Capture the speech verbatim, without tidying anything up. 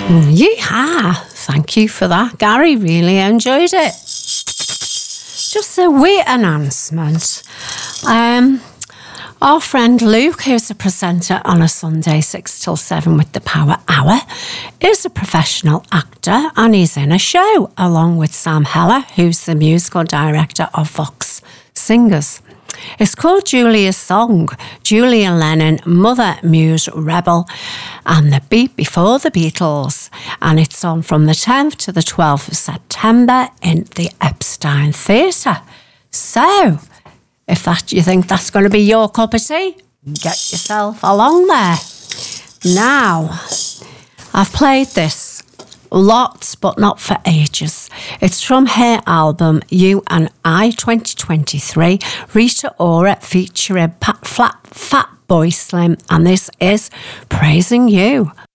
Yeah, thank you for that, Gary. Really enjoyed it. Just a wee announcement. Um, our friend Luke, who's a presenter on a Sunday six till seven with the Power Hour, is a professional actor and he's in a show along with Sam Heller, who's the musical director of Vox Singers. It's called Julia's Song, Julia Lennon, Mother Muse Rebel, and the beat before the Beatles. And it's on from the tenth to the twelfth of September in the Epstein Theatre. So, if that you think that's going to be your cup of tea, get yourself along there. Now, I've played this lots, but not for ages. It's from her album You and I twenty twenty-three, Rita Ora featuring Pat Flat Fat Boy Slim, and this is Praising You.